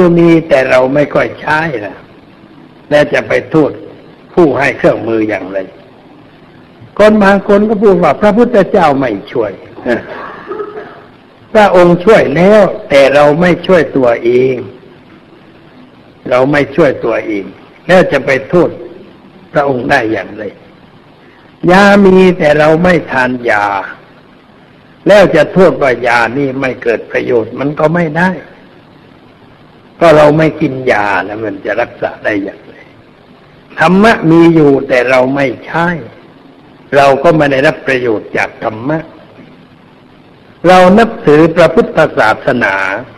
มีแต่เราไม่ค่อยใช้นะแล้วจะไปโทษผู้ให้เครื่องมืออย่างไรคนบางคนก็พูดว่าพระพุทธเจ้าไม่ช่วยพระองค์ช่วยแล้วแต่เราไม่ช่วยตัวเองเราไม่ช่วยตัวเองแล้วจะไปโทษพระองค์ได้อย่างไรยามีแต่เราไม่ทานยาแล้วจะโทษว่ายานี่ไม่เกิดประโยชน์มันก็ไม่ได้ก็เราไม่กินยาแล้วมันจะรักษาได้อย่างไรธรรมะมีอยู่แต่เราไม่ใช้เราก็ไม่ได้รับประโยชน์จากธรรมะเรานับถือพระพุทธศาสนา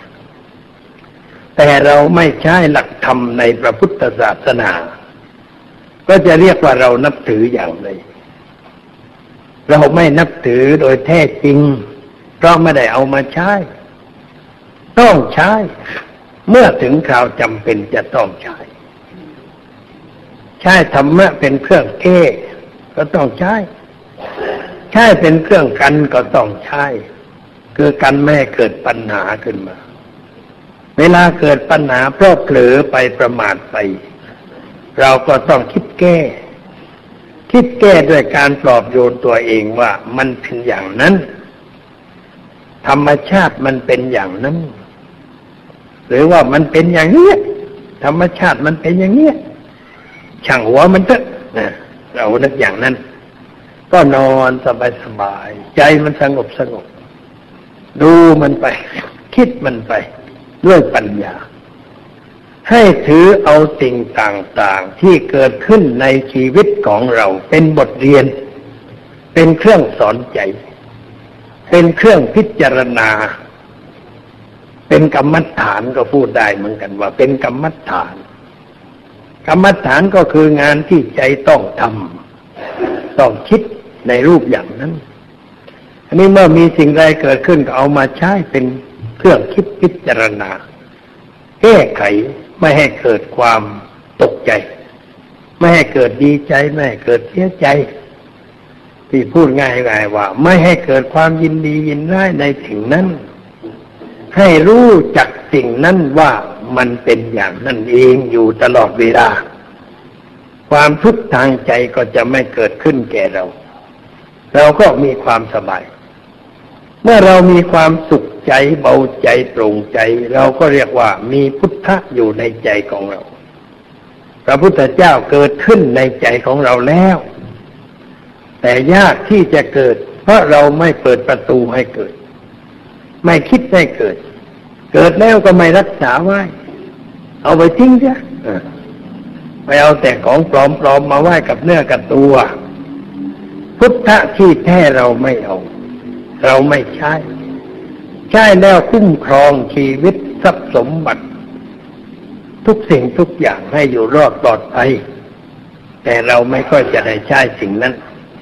แต่เราไม่ใช้หลักธรรมในพระพุทธศาสนาก็จะเรียกว่าเรานับถืออย่างไรเราไม่นับถือโดยแท้จริงเพราะไม่ได้เอามาใช้ต้องใช้เมื่อถึงคราวจำเป็นจะต้องใช้ธรรมะเป็นเครื่องแก้ก็ต้องใช้เป็นเครื่องกันก็ต้องใช้คือกันไม่ให้เกิดปัญหาขึ้นมาเวลาเกิดปัญหาเพราะเผลอไปประมาทไปเราก็ต้องคิดแก้ด้วยการปลอบโยนตัวเองว่ามันเป็นอย่างนั้นธรรมชาติมันเป็นอย่างนั้นหรือว่ามันเป็นอย่างนี้ธรรมชาติมันเป็นอย่างนี้ช่างหัวมันเถอะเรานึกอย่างนั้นก็นอนสบายๆใจมันสงบดูมันไปคิดมันไปด้วยปัญญาให้ถือเอาสิ่งต่างๆที่เกิดขึ้นในชีวิตของเราเป็นบทเรียนเป็นเครื่องสอนใจเป็นเครื่องพิจารณาเป็นกรรมฐานก็พูดได้เหมือนกันว่าเป็นกรรมฐานก็คืองานที่ใจต้องทำต้องคิดในรูปอย่างนั้นอันนี้เมื่อมีสิ่งใดเกิดขึ้นก็เอามาใช้เป็นเครื่องคิดพิจารณาแก้ไขไม่ให้เกิดความตกใจไม่ให้เกิดดีใจไม่ให้เกิดเสียใจที่พูดง่ายๆว่าไม่ให้เกิดความยินดียินร้ายในสิ่งนั้นให้รู้จักสิ่งนั้นว่ามันเป็นอย่างนั้นเองอยู่ตลอดเวลาความทุกข์ทางใจก็จะไม่เกิดขึ้นแก่เราก็มีความสบายเมื่อเรามีความสุขใจเบาใจโปร่งใจเราก็เรียกว่ามีพุทธะอยู่ในใจของเราพระพุทธเจ้าเกิดขึ้นในใจของเราแล้วแต่ยากที่จะเกิดเพราะเราไม่เปิดประตูให้เกิดไม่คิดให้เกิดแล้วก็ไม่รักษาไว้เอาไปทิ้งเสียไปเอาแต่ของปลอมๆมาไว้กับเนื้อกับตัวพุทธะที่แท้เราไม่เอาเราไม่ใช้แล้วคุ้มครองชีวิตทรัพย์สมบัติทุกสิ่งทุกอย่างให้อยู่รอดปลอดภัยแต่เราไม่ค่อยจะได้ใช้สิ่งนั้น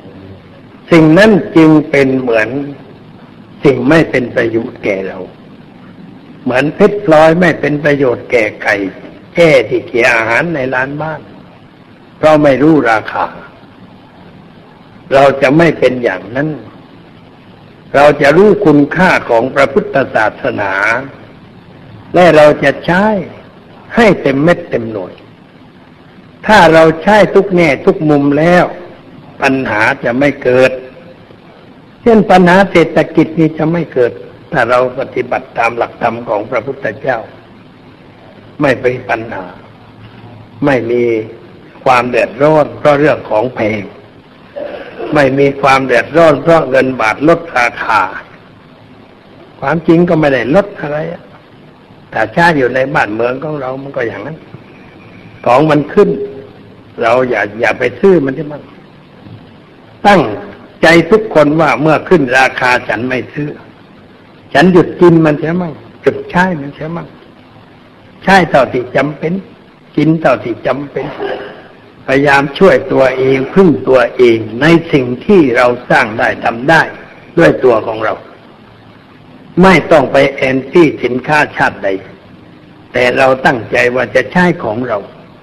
จึงเป็นเหมือนสิ่งไม่เป็นประโยชน์แก่เราเหมือนเพชรพลอยไม่เป็นประโยชน์แก่ไก่แค่ที่เกี่ยอาหารในร้านบ้านเพราะไม่รู้ราคาเราจะไม่เป็นอย่างนั้นเราจะรู้คุณค่าของพระพุทธศาสนาและเราจะใช้ให้เต็มเม็ดเต็มหน่วยถ้าเราใช้ทุกแง่ทุกมุมแล้วปัญหาจะไม่เกิดเช่นปัญหาเศรษฐกิจนี้จะไม่เกิดถ้าเราปฏิบัติตามหลักธรรมของพระพุทธเจ้าไม่เป็นปัญหาไม่มีความเดือดร้อนเพราะเรื่องของแพงไม่มีความเดือดร้อนเพราะเงินบาทลดราคาความจริงก็ไม่ได้ลดอะไรแต่ชาติอยู่ในบ้านเมืองของเรามันก็อย่างนั้นของมันขึ้นเราอย่าไปซื้อมันที่มันตั้งใจทุกคนว่าเมื่อขึ้นราคาฉันไม่ซื้อฉันหยุดกินมันเสียมั่งหยุดใช้มันเสียมั่งใช้เท่าที่จำเป็นกินเท่าที่จำเป็นพยายามช่วยตัวเองพึ่งตัวเองในสิ่งที่เราสร้างได้ทำได้ด้วยตัวของเราไม่ต้องไปแอนตี้สินค้าชาติใดแต่เราตั้งใจว่าจะใช้ของเรา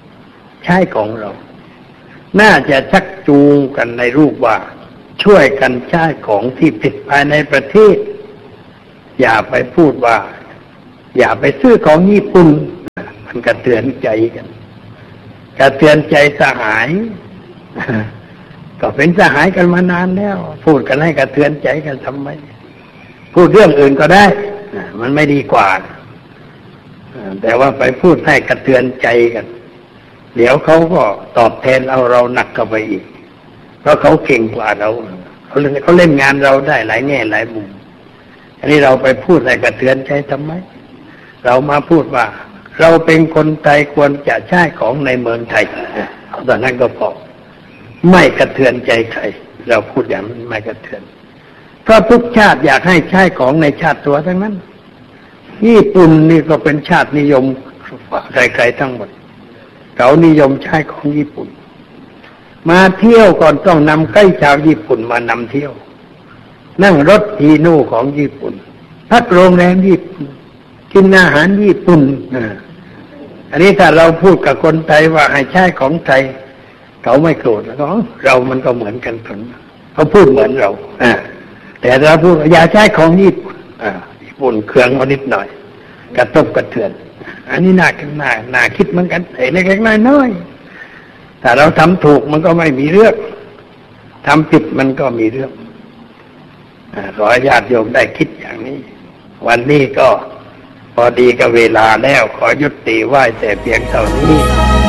น่าจะชักจูงกันในรูปว่าช่วยกันใช้ของที่ผลิตภายในประเทศอย่าไปพูดว่าอย่าไปซื้อของญี่ปุ่นมันกระเทือนใจกันกระเทือนใจสหายก็เป็นสหายกันมานานแล้วพูดกันให้กระเทือนใจกันทำไมพูดเรื่องอื่นก็ได้มันไม่ดีกว่าแต่ว่าไปพูดให้กระเทือนใจกันเดี๋ยวเขาก็ตอบแทนเอาเราหนักเข้าไปอีกเพราะเขาเก่งกว่าเราเขาเล่นงานเราได้หลายแง่หลายมุมอันนี้เราไปพูดให้กระเทือนใจทำไมเรามาพูดว่าเราเป็นคนไทยควรจะใช้ของในเมืองไทยเอาตอนนั้นก็พอไม่กระเทือนใจใครเราพูดอย่างนั้นไม่กระเทือนเพราะทุกชาติอยากให้ใช้ของในชาติตัวทั้งนั้นญี่ปุ่นนี่ก็เป็นชาตินิยมใครๆทั้งหมดเขานิยมใช้ของญี่ปุ่นมาเที่ยวก่อนต้องนำไกด์ชาวญี่ปุ่นมานำเที่ยวนั่งรถฮีโน่ของญี่ปุ่นพักโรงแรมญี่ปุ่นกินอาหารญี่ปุ่นอันนี้ถ้าเราพูดกับคนไทยว่าให้ใช้ของไทยเขาไม่โกรธแล้วก็เรามันก็เหมือนกันเขาพูดเหมือนเราแต่เราพูดอย่าใช้ของญี่ปุ่นญี่ปุ่นเคืองมานิดหน่อยกระทบกระเทือนอันนี้น่าคิดเหมือนกันไอ้เล็กๆน้อยๆถ้าเราทำถูกมันก็ไม่มีเรื่องทำผิดมันก็มีเรื่องขอญาติโยมได้คิดอย่างนี้วันนี้ก็พอดีกับเวลาแล้วขอยุติไหว้แต่เพียงเท่านี้